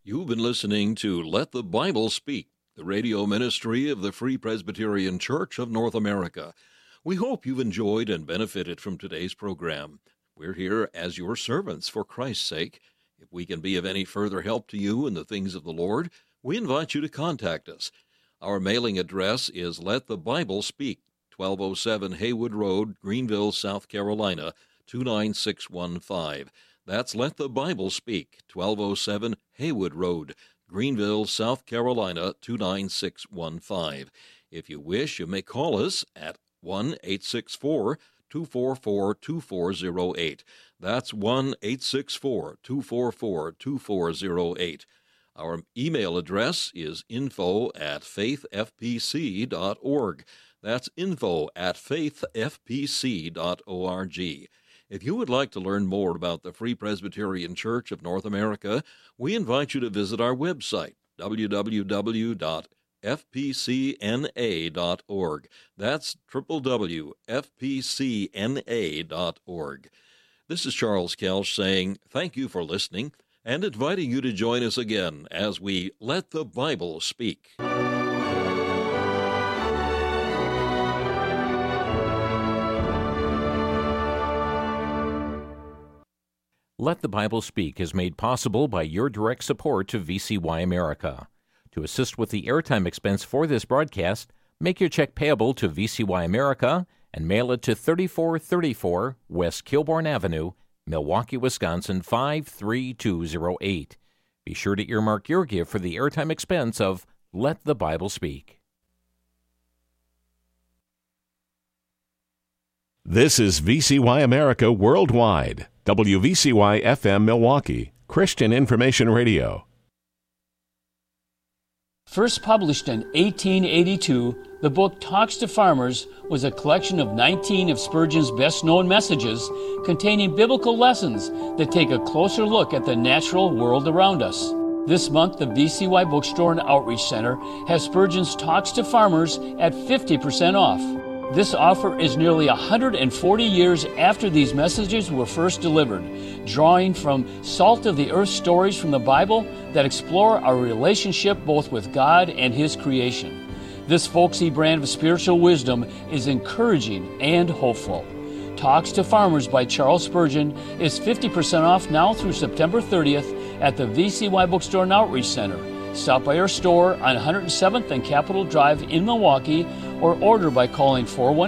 You've been listening to Let the Bible Speak, the radio ministry of the Free Presbyterian Church of North America. We hope you've enjoyed and benefited from today's program. We're here as your servants for Christ's sake. If we can be of any further help to you in the things of the Lord, we invite you to contact us. Our mailing address is Let the Bible Speak, 1207 Haywood Road, Greenville, South Carolina, 29615. That's Let the Bible Speak, 1207 Haywood Road, Greenville, South Carolina, 29615. If you wish, you may call us at 1-864-244-2408. That's 1-864-244-2408. Our email address is info@faithfpc.org. That's info@faithfpc.org. If you would like to learn more about the Free Presbyterian Church of North America, we invite you to visit our website, www.fpcna.org. That's www.fpcna.org. This is Charles Kelch saying thank you for listening and inviting you to join us again as we Let the Bible Speak. Let the Bible Speak is made possible by your direct support to VCY America. To assist with the airtime expense for this broadcast, make your check payable to VCY America and mail it to 3434 West Kilbourne Avenue, Milwaukee, Wisconsin 53208. Be sure to earmark your gift for the airtime expense of Let the Bible Speak. This is VCY America Worldwide, WVCY FM Milwaukee, Christian Information Radio. First published in 1882, the book Talks to Farmers was a collection of 19 of Spurgeon's best-known messages containing biblical lessons that take a closer look at the natural world around us. This month, the VCY Bookstore and Outreach Center has Spurgeon's Talks to Farmers at 50% off. This offer is nearly 140 years after these messages were first delivered, drawing from salt-of-the-earth stories from the Bible that explore our relationship both with God and His creation. This folksy brand of spiritual wisdom is encouraging and hopeful. Talks to Farmers by Charles Spurgeon is 50% off now through September 30th at the VCY Bookstore and Outreach Center. Stop by our store on 107th and Capitol Drive in Milwaukee or order by calling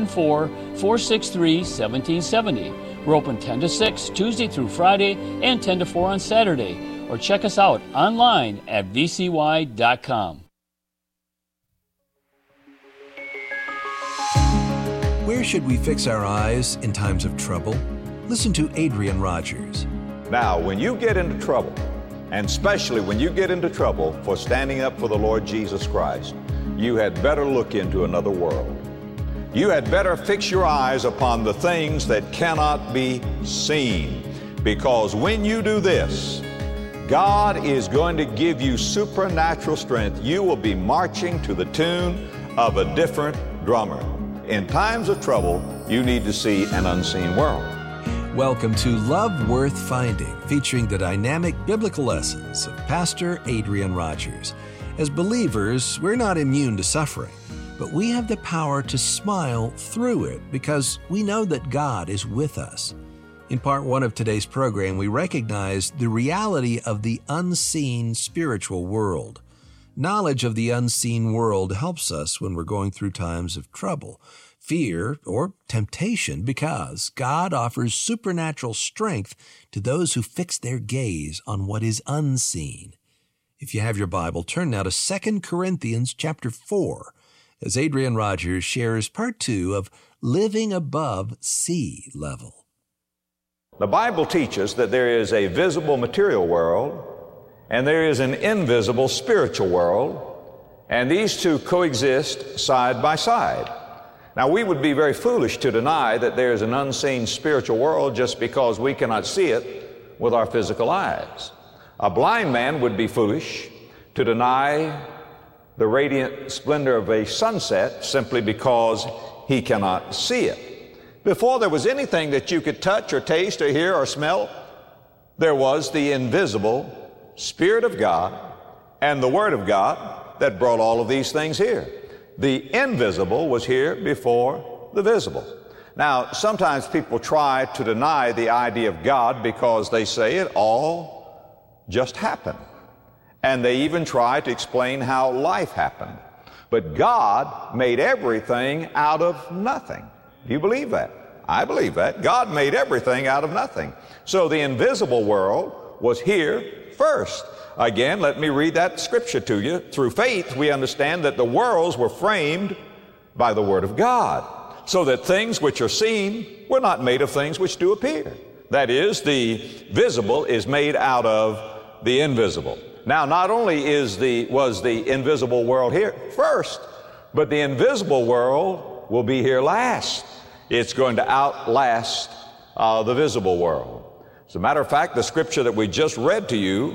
414-463-1770. We're open 10 to 6 Tuesday through Friday and 10 to 4 on Saturday. Or check us out online at vcy.com. Where should we fix our eyes in times of trouble? Listen to Adrian Rogers. Now, when you get into trouble, and especially when you get into trouble for standing up for the Lord Jesus Christ, you had better look into another world. You had better fix your eyes upon the things that cannot be seen, because when you do this, God is going to give you supernatural strength. You will be marching to the tune of a different drummer. In times of trouble, you need to see an unseen world. Welcome to Love Worth Finding, featuring the dynamic biblical lessons of Pastor Adrian Rogers. As believers, we're not immune to suffering, but we have the power to smile through it because we know that God is with us. In part one of today's program, we recognize the reality of the unseen spiritual world. Knowledge of the unseen world helps us when we're going through times of trouble, fear, or temptation, because God offers supernatural strength to those who fix their gaze on what is unseen. If you have your Bible, turn now to 2 Corinthians chapter 4, as Adrian Rogers shares part 2 of Living Above Sea Level. The Bible teaches that there is a visible material world and there is an invisible spiritual world, and these two coexist side by side. Now, we would be very foolish to deny that there is an unseen spiritual world just because we cannot see it with our physical eyes. A blind man would be foolish to deny the radiant splendor of a sunset simply because he cannot see it. Before there was anything that you could touch or taste or hear or smell, there was the invisible Spirit of God, and the Word of God that brought all of these things here. The invisible was here before the visible. Now, sometimes people try to deny the idea of God because they say it all just happened. And they even try to explain how life happened. But God made everything out of nothing. Do you believe that? I believe that. God made everything out of nothing. So the invisible world was here first. Again, let me read that scripture to you. Through faith, we understand that the worlds were framed by the Word of God, so that things which are seen were not made of things which do appear. That is, the visible is made out of the invisible. Now, not only was the invisible world here first, but the invisible world will be here last. It's going to outlast the visible world. As a matter of fact, the scripture that we just read to you,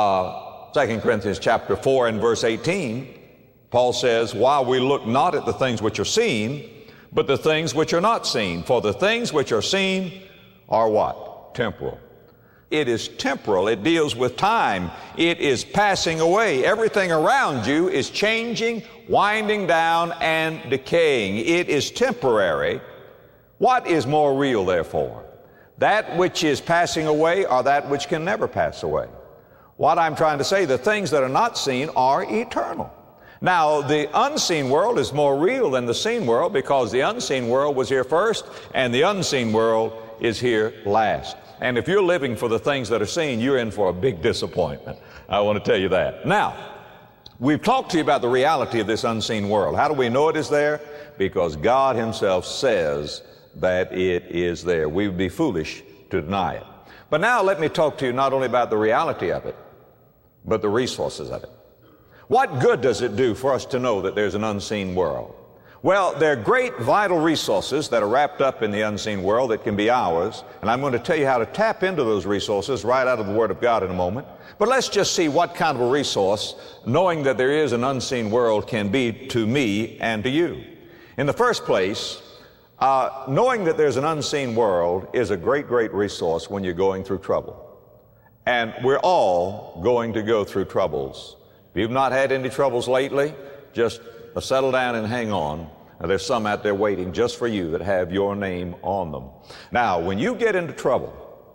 2 Corinthians chapter 4 and verse 18, Paul says, while we look not at the things which are seen, but the things which are not seen. For the things which are seen are what? Temporal. It is temporal. It deals with time. It is passing away. Everything around you is changing, winding down, and decaying. It is temporary. What is more real, therefore? That which is passing away or that which can never pass away? What I'm trying to say, the things that are not seen are eternal. Now, the unseen world is more real than the seen world because the unseen world was here first and the unseen world is here last. And if you're living for the things that are seen, you're in for a big disappointment. I want to tell you that. Now, we've talked to you about the reality of this unseen world. How do we know it is there? Because God Himself says that it is there. We would be foolish to deny it. But now let me talk to you not only about the reality of it, but the resources of it. What good does it do for us to know that there's an unseen world? Well, there are great vital resources that are wrapped up in the unseen world that can be ours, and I'm going to tell you how to tap into those resources right out of the Word of God in a moment. But let's just see what kind of a resource knowing that there is an unseen world can be to me and to you. In the first place, knowing that there's an unseen world is a great, great resource when you're going through trouble. And we're all going to go through troubles. If you've not had any troubles lately, just settle down and hang on. There's some out there waiting just for you that have your name on them. Now, when you get into trouble,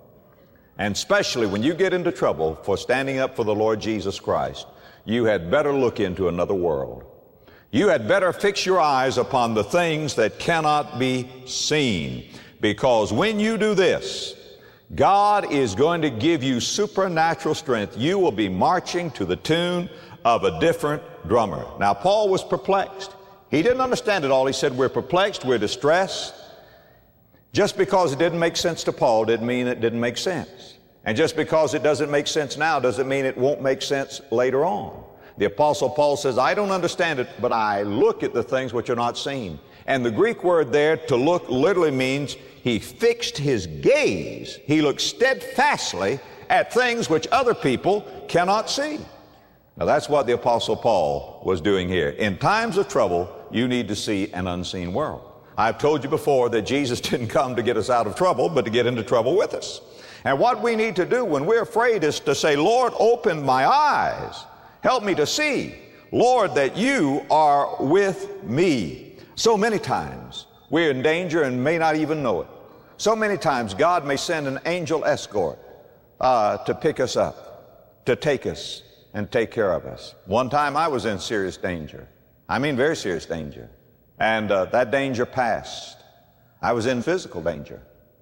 and especially when you get into trouble for standing up for the Lord Jesus Christ, you had better look into another world. You had better fix your eyes upon the things that cannot be seen, because when you do this, God is going to give you supernatural strength. You will be marching to the tune of a different drummer. Now, Paul was perplexed. He didn't understand it all. He said, we're perplexed, we're distressed. Just because it didn't make sense to Paul didn't mean it didn't make sense. And just because it doesn't make sense now doesn't mean it won't make sense later on. The Apostle Paul says, I don't understand it, but I look at the things which are not seen. And the Greek word there, to look, literally means he fixed his gaze. He looked steadfastly at things which other people cannot see. Now, that's what the Apostle Paul was doing here. In times of trouble, you need to see an unseen world. I've told you before that Jesus didn't come to get us out of trouble, but to get into trouble with us. And what we need to do when we're afraid is to say, Lord, open my eyes. Help me to see, Lord, that you are with me. So many times we're in danger and may not even know it. So many times God may send an angel escort to pick us up, to take us and take care of us. One time I was in serious danger. I mean very serious danger. And that danger passed. I was in physical danger.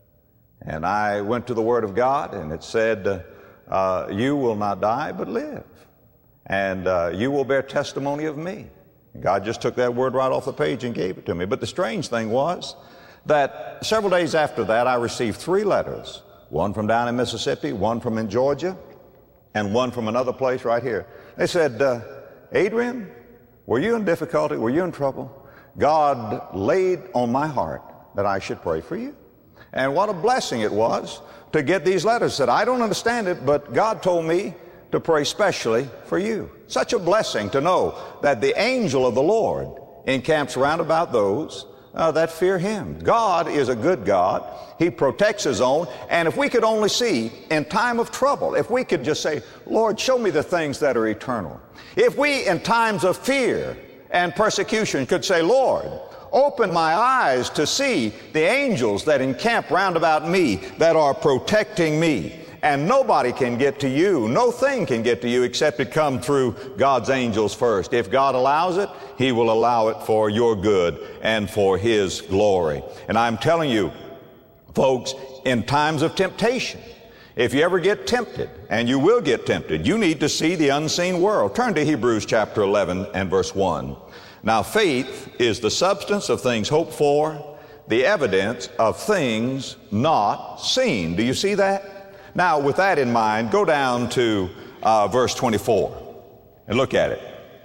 And I went to the Word of God and it said, you will not die but live. And you will bear testimony of me. God just took that word right off the page and gave it to me. But the strange thing was that several days after that, I received 3 letters. One from down in Mississippi, one from in Georgia, and one from another place right here. They said, Adrian, were you in difficulty? Were you in trouble? God laid on my heart that I should pray for you. And what a blessing it was to get these letters. Said, I don't understand it, but God told me to pray specially for you. Such a blessing to know that the angel of the Lord encamps round about those that fear Him. God is a good God. He protects His own. And if we could only see in time of trouble, if we could just say, Lord, show me the things that are eternal. If we in times of fear and persecution could say, Lord, open my eyes to see the angels that encamp round about me, that are protecting me. And nobody can get to you, no thing can get to you except it come through God's angels first. If God allows it, He will allow it for your good and for His glory. And I'm telling you, folks, in times of temptation, if you ever get tempted, and you will get tempted, you need to see the unseen world. Turn to Hebrews chapter 11 and verse 1. Now, faith is the substance of things hoped for, the evidence of things not seen. Do you see that? Now, with that in mind, go down to verse 24 and look at it.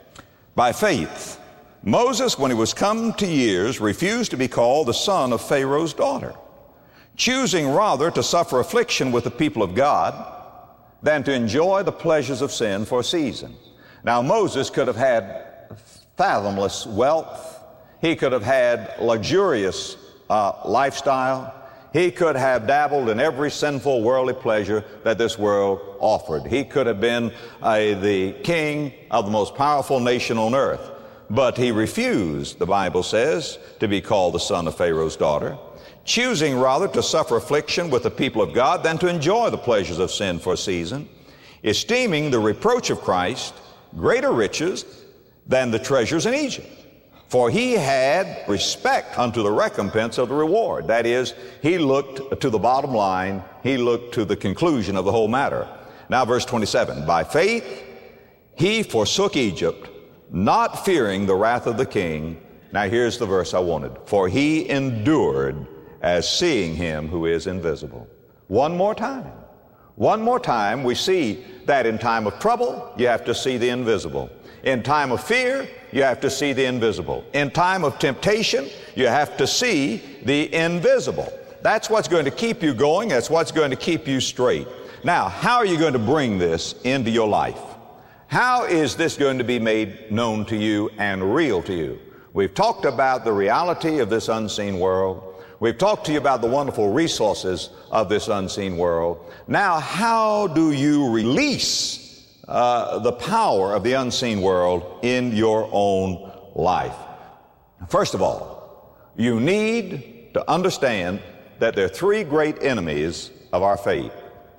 By faith, Moses, when he was come to years, refused to be called the son of Pharaoh's daughter, choosing rather to suffer affliction with the people of God than to enjoy the pleasures of sin for a season. Now, Moses could have had fathomless wealth. He could have had luxurious lifestyle. He could have dabbled in every sinful worldly pleasure that this world offered. He could have been the king of the most powerful nation on earth. But he refused, the Bible says, to be called the son of Pharaoh's daughter, choosing rather to suffer affliction with the people of God than to enjoy the pleasures of sin for a season, esteeming the reproach of Christ greater riches than the treasures in Egypt. For he had respect unto the recompense of the reward. That is, he looked to the bottom line. He looked to the conclusion of the whole matter. Now, verse 27, by faith he forsook Egypt, not fearing the wrath of the king. Now, here's the verse I wanted. For he endured as seeing him who is invisible. One more time. One more time, we see that in time of trouble, you have to see the invisible. In time of fear, you have to see the invisible. In time of temptation, you have to see the invisible. That's what's going to keep you going. That's what's going to keep you straight. Now, how are you going to bring this into your life? How is this going to be made known to you and real to you? We've talked about the reality of this unseen world. We've talked to you about the wonderful resources of this unseen world. Now, how do you release the power of the unseen world in your own life? First of all, you need to understand that there are three great enemies of our faith.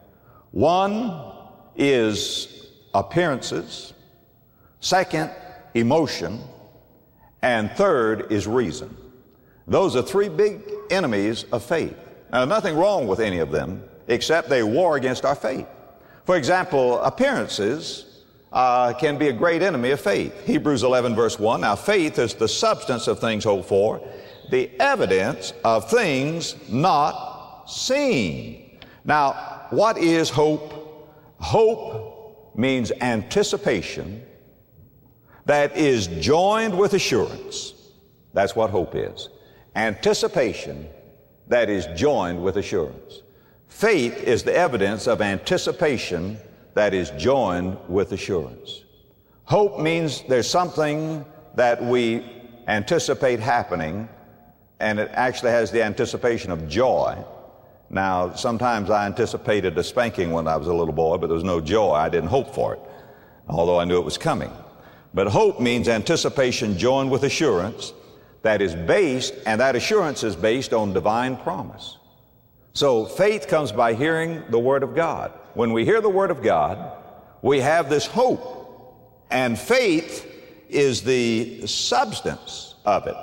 One is appearances, second, emotion, and third is reason. Those are three big enemies of faith. Now, nothing wrong with any of them, except they war against our faith. For example, appearances can be a great enemy of faith. Hebrews 11 verse 1, now faith is the substance of things hoped for, the evidence of things not seen. Now, what is hope? Hope means anticipation that is joined with assurance. That's what hope is. Anticipation that is joined with assurance. Faith is the evidence of anticipation that is joined with assurance. Hope means there's something that we anticipate happening, and it actually has the anticipation of joy. Now, sometimes I anticipated a spanking when I was a little boy, but there was no joy. I didn't hope for it, although I knew it was coming. But hope means anticipation joined with assurance that is based, and that assurance is based on divine promise. So faith comes by hearing the Word of God. When we hear the Word of God, we have this hope, and faith is the substance of it.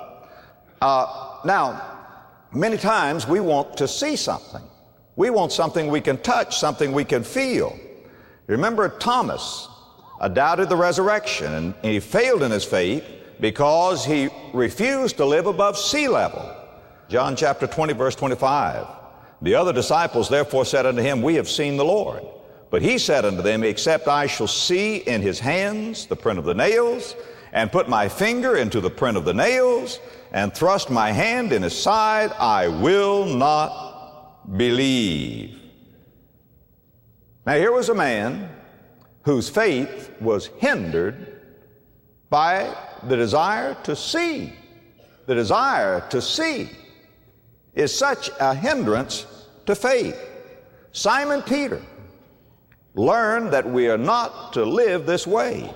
Now, many times we want to see something. We want something we can touch, something we can feel. Remember, Thomas doubted the resurrection, and he failed in his faith because he refused to live above sea level. John chapter 20, verse 25. The other disciples therefore said unto him, we have seen the Lord. But he said unto them, except I shall see in his hands the print of the nails, and put my finger into the print of the nails, and thrust my hand in his side, I will not believe. Now here was a man whose faith was hindered by the desire to see. the desire to see is such a hindrance to faith. Simon Peter learned that we are not to live this way.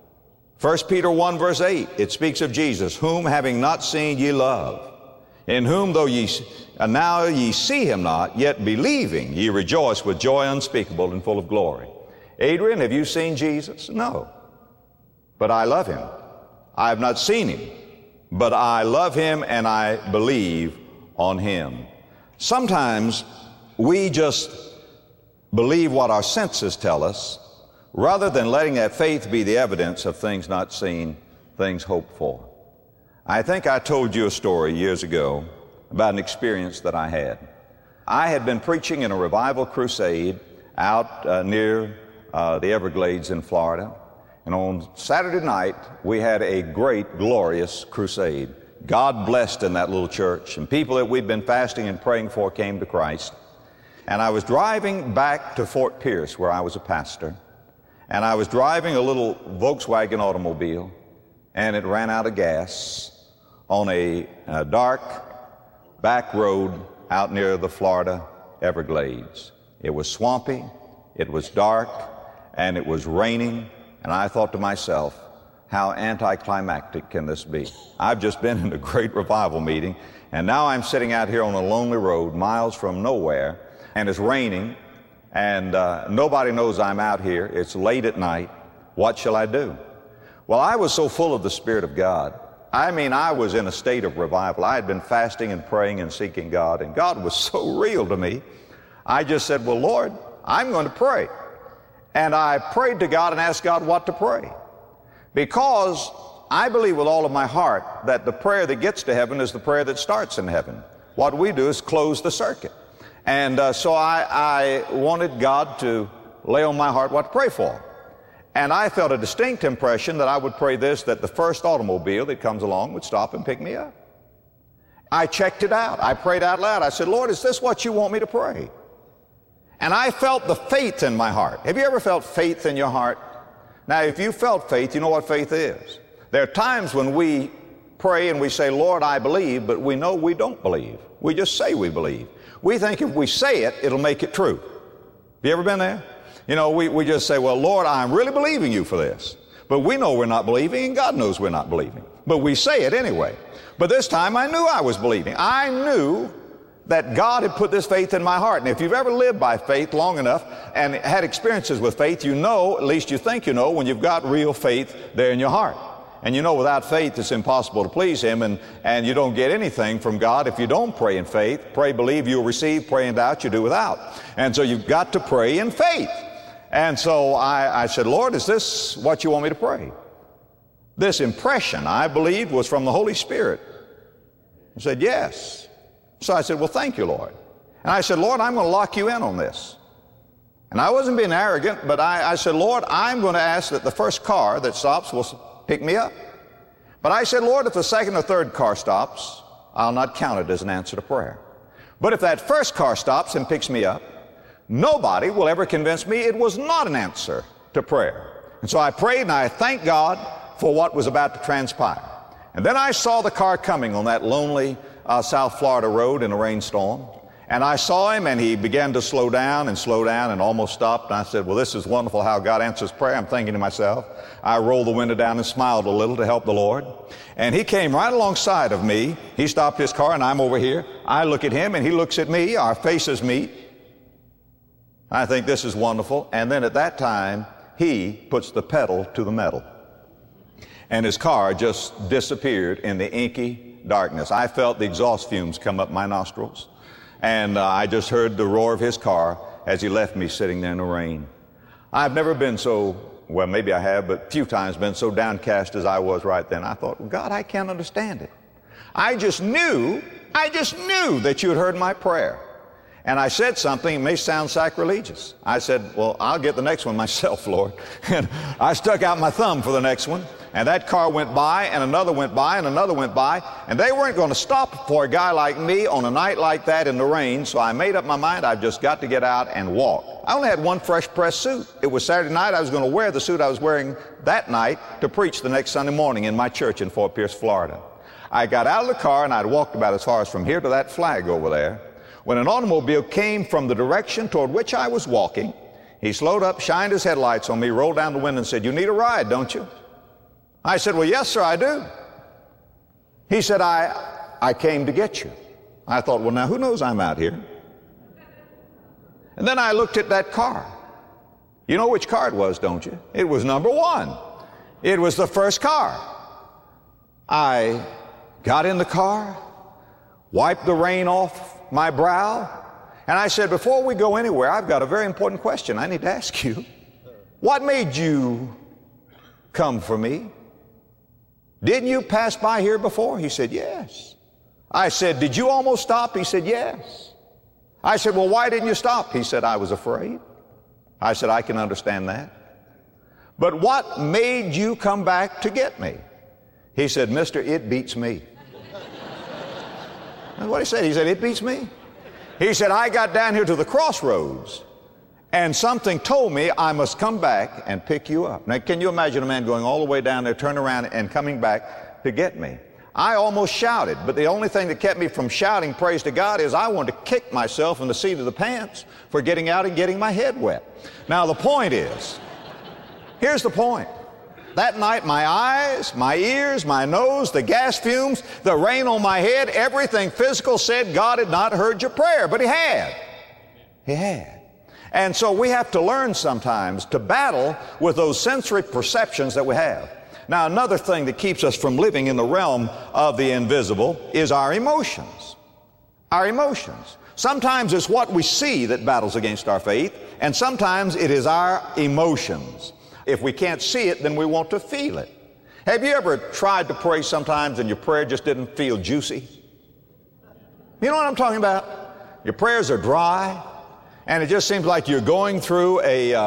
1 Peter 1 verse 8, it speaks of Jesus, whom having not seen ye love, in whom though now ye see him not, yet believing ye rejoice with joy unspeakable and full of glory. Adrian, have you seen Jesus? No. But I love him. I have not seen him, but I love him and I believe on him. Sometimes we just believe what our senses tell us rather than letting that faith be the evidence of things not seen, things hoped for. I think I told you a story years ago about an experience that I had. I had been preaching in a revival crusade out near the Everglades in Florida. And on Saturday night, we had a great, glorious crusade. God blessed in that little church, and people that we'd been fasting and praying for came to Christ. And I was driving back to Fort Pierce, where I was a pastor, and I was driving a little Volkswagen automobile, and it ran out of gas on a dark back road out near the Florida Everglades. It was swampy, it was dark, and it was raining, and I thought to myself, how anticlimactic can this be? I've just been in a great revival meeting, and now I'm sitting out here on a lonely road, miles from nowhere, and it's raining, and nobody knows I'm out here. It's late at night. What shall I do? Well, I was so full of the Spirit of God. I mean, I was in a state of revival. I had been fasting and praying and seeking God, and God was so real to me. I just said, well, Lord, I'm going to pray. And I prayed to God and asked God what to pray. Because I believe with all of my heart that the prayer that gets to heaven is the prayer that starts in heaven. What we do is close the circuit. And so I wanted God to lay on my heart what to pray for. And I felt a distinct impression that I would pray this, that the first automobile that comes along would stop and pick me up. I checked it out. I prayed out loud. I said, Lord, is this what you want me to pray? And I felt the faith in my heart. Have you ever felt faith in your heart? Now, if you felt faith, you know what faith is. There are times when we pray and we say, Lord, I believe, but we know we don't believe. We just say we believe. We think if we say it, it'll make it true. Have you ever been there? You know, we just say, well, Lord, I'm really believing you for this. But we know we're not believing, and God knows we're not believing. But we say it anyway. But this time I knew I was believing. I knew that God had put this faith in my heart. And if you've ever lived by faith long enough and had experiences with faith, you know, at least you think you know, when you've got real faith there in your heart. And you know without faith it's impossible to please Him, and you don't get anything from God if you don't pray in faith. Pray, believe, you'll receive. Pray in doubt, you do without. And so you've got to pray in faith. And so I said, Lord, is this what you want me to pray? This impression, I believed, was from the Holy Spirit. He said, yes. So I said, well, thank you, Lord. And I said, Lord, I'm going to lock you in on this. And I wasn't being arrogant, but I said, Lord, I'm going to ask that the first car that stops will pick me up. But I said, Lord, if the second or third car stops, I'll not count it as an answer to prayer. But if that first car stops and picks me up, nobody will ever convince me it was not an answer to prayer. And so I prayed and I thanked God for what was about to transpire. And then I saw the car coming on that lonely South Florida road in a rainstorm. And I saw him, and he began to slow down and almost stopped. And I said, well, this is wonderful how God answers prayer. I'm thinking to myself. I rolled the window down and smiled a little to help the Lord. And he came right alongside of me. He stopped his car, and I'm over here. I look at him, and he looks at me. Our faces meet. I think this is wonderful. And then at that time, he puts the pedal to the metal. And his car just disappeared in the inky darkness. I felt the exhaust fumes come up my nostrils. And I just heard the roar of his car as he left me sitting there in the rain. I've never been so, well, maybe I have, but few times been so downcast as I was right then. I thought, well, God, I can't understand it. I just knew that you had heard my prayer. And I said something, it may sound sacrilegious. I said, well, I'll get the next one myself, Lord. And I stuck out my thumb for the next one. And that car went by, and another went by, and another went by. And they weren't going to stop for a guy like me on a night like that in the rain. So I made up my mind, I've just got to get out and walk. I only had one fresh pressed suit. It was Saturday night. I was going to wear the suit I was wearing that night to preach the next Sunday morning in my church in Fort Pierce, Florida. I got out of the car and I'd walked about as far as from here to that flag over there when an automobile came from the direction toward which I was walking. He slowed up, shined his headlights on me, rolled down the window and said, "You need a ride, don't you?" I said, "Well, yes, sir, I do." He said, I came to get you. I thought, well, now who knows I'm out here? And then I looked at that car. You know which car it was, don't you? It was number 1. It was the first car. I got in the car, wiped the rain off my brow, and I said, before we go anywhere, I've got a very important question I need to ask you. What made you come for me? Didn't you pass by here before? He said, yes. I said, did you almost stop? He said, yes. I said, well, why didn't you stop? He said, I was afraid. I said, I can understand that. But what made you come back to get me? He said, mister, it beats me. That's what he said. He said, it beats me. He said, I got down here to the crossroads and something told me I must come back and pick you up. Now, can you imagine a man going all the way down there, turn around and coming back to get me? I almost shouted, but the only thing that kept me from shouting praise to God is I wanted to kick myself in the seat of the pants for getting out and getting my head wet. Now, the point is, here's the point. That night, my eyes, my ears, my nose, the gas fumes, the rain on my head, everything physical said God had not heard your prayer, but He had. He had. And so we have to learn sometimes to battle with those sensory perceptions that we have. Now, another thing that keeps us from living in the realm of the invisible is our emotions. Our emotions. Sometimes it's what we see that battles against our faith, and sometimes it is our emotions. If we can't see it, then we want to feel it. Have you ever tried to pray sometimes and your prayer just didn't feel juicy? You know what I'm talking about? Your prayers are dry, and it just seems like you're going through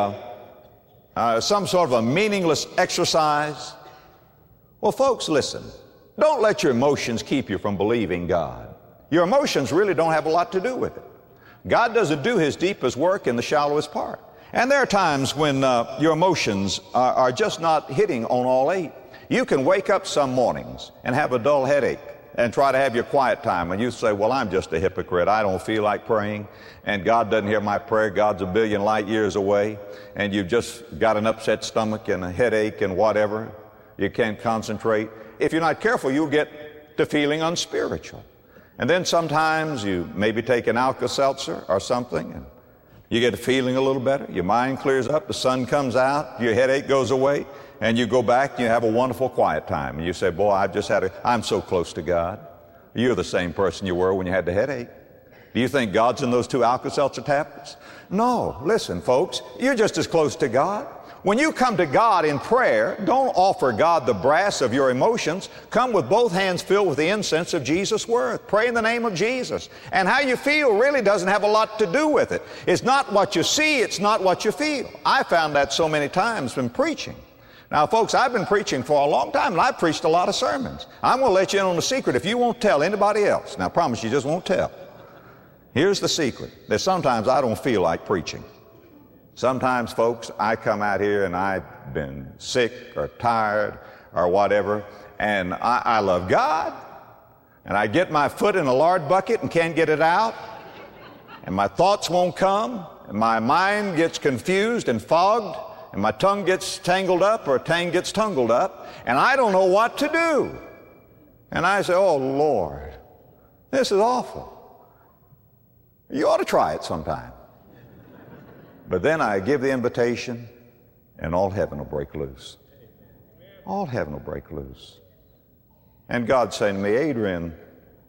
some sort of a meaningless exercise. Well, folks, listen. Don't let your emotions keep you from believing God. Your emotions really don't have a lot to do with it. God doesn't do His deepest work in the shallowest part. And there are times when your emotions are just not hitting on all 8. You can wake up some mornings and have a dull headache and try to have your quiet time, and you say, well, I'm just a hypocrite. I don't feel like praying, and God doesn't hear my prayer. God's a billion light years away, and you've just got an upset stomach and a headache and whatever. You can't concentrate. If you're not careful, you'll get to feeling unspiritual. And then sometimes you maybe take an Alka-Seltzer or something, and you get feeling a little better. Your mind clears up. The sun comes out. Your headache goes away. And you go back and you have a wonderful quiet time. And you say, boy, I'm so close to God. You're the same person you were when you had the headache. Do you think God's in those 2 Alka-Seltzer tablets? No. Listen, folks, you're just as close to God. When you come to God in prayer, don't offer God the brass of your emotions. Come with both hands filled with the incense of Jesus' word. Pray in the name of Jesus. And how you feel really doesn't have a lot to do with it. It's not what you see, it's not what you feel. I found that so many times when preaching. Now, folks, I've been preaching for a long time, and I've preached a lot of sermons. I'm going to let you in on the secret if you won't tell anybody else. Now, I promise you just won't tell. Here's the secret. That sometimes I don't feel like preaching. Sometimes, folks, I come out here and I've been sick or tired or whatever, and I love God, and I get my foot in a lard bucket and can't get it out, and my thoughts won't come, and my mind gets confused and fogged, and my tongue gets tangled up or tongue gets tangled up, and I don't know what to do. And I say, oh, Lord, this is awful. You ought to try it sometime. But then I give the invitation, and all heaven will break loose. All heaven will break loose. And God's saying to me, Adrian,